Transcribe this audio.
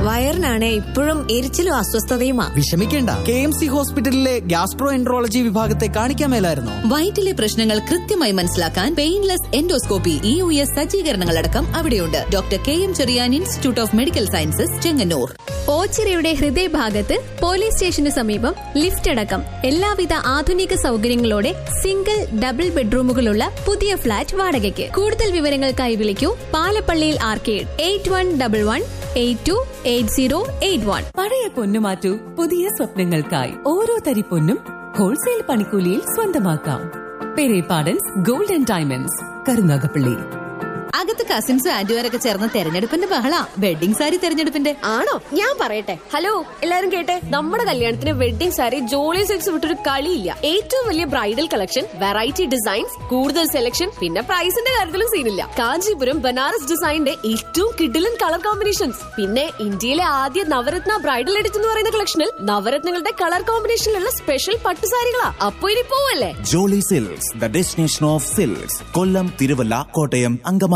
വയറിനാണ് ഇപ്പോഴും എരിച്ചിലും അസ്വസ്ഥതയുമാ. വിഷമിക്കേണ്ട, KMC ഹോസ്പിറ്റലിലെ ഗ്യാസ്ട്രോ എൻട്രോളജി വിഭാഗത്തെ കാണിക്കാൻ മേലായിരുന്നോ? വയറ്റിലെ പ്രശ്നങ്ങൾ കൃത്യമായി മനസ്സിലാക്കാൻ പെയിൻലെസ് എൻഡോസ്കോപ്പി, EUS സജ്ജീകരണങ്ങളടക്കം അവിടെയുണ്ട്. Doctor KM Cherian institute of medical sciences, Chengannur. ഓച്ചിറയുടെ ഹൃദയഭാഗത്ത് പോലീസ് സ്റ്റേഷന് സമീപം ലിഫ്റ്റ് അടക്കം എല്ലാവിധ ആധുനിക സൗകര്യങ്ങളോടെ സിംഗിൾ ഡബിൾ ബെഡ്റൂമുകളുള്ള പുതിയ ഫ്ളാറ്റ് വാടകയ്ക്ക്. കൂടുതൽ വിവരങ്ങൾക്കായി വിളിക്കൂ പാലപ്പള്ളിയിൽ ആർക്കേഡ് 8111828081. പഴയ പൊന്നു മാറ്റൂ, പുതിയ സ്വപ്നങ്ങൾക്കായി. ഓരോ തരി പൊന്നും ഹോൾസെയിൽ പണിക്കൂലിയിൽ സ്വന്തമാക്കാം. Perepadans gold and diamonds, Karunagappally. അകത്ത് കസിൻസും ആന്റിമാരൊക്കെ ചേർന്ന് തെരഞ്ഞെടുപ്പിന്റെ ബഹള. വെഡിങ് സാരി തെരഞ്ഞെടുപ്പിന്റെ ആണോ? ഞാൻ പറയട്ടെ. ഹലോ, എല്ലാരും കേട്ടെ. നമ്മുടെ കല്യാണത്തിന് വെഡിങ് സാരി ജോളി സിൽക്സ് വിട്ടൊരു കളിയില്ല. ഏറ്റവും വലിയ ബ്രൈഡൽ കളക്ഷൻ, വെറൈറ്റി ഡിസൈൻസ്, കൂടുതൽ സെലക്ഷൻ, പിന്നെ പ്രൈസിന്റെ കാര്യത്തിലും സീനില്ല. കാഞ്ചീപുരം ബനാറസ് ഡിസൈനിന്റെ ഏറ്റവും കിഡിലൻ കളർ കോമ്പിനേഷൻസ്. പിന്നെ ഇന്ത്യയിലെ ആദ്യ നവരത്ന ബ്രൈഡൽ എഡിറ്റ് എന്ന് പറയുന്ന കളക്ഷനിൽ നവരത്നങ്ങളുടെ കളർ കോമ്പിനേഷനിലുള്ള സ്പെഷ്യൽ പട്ടുസാരികളാ. അപ്പൊ ഇനി പോവല്ലേ? Jolly silks, the destination of silks. Kollam, Thiruvalla, Kottayam, Angamaly.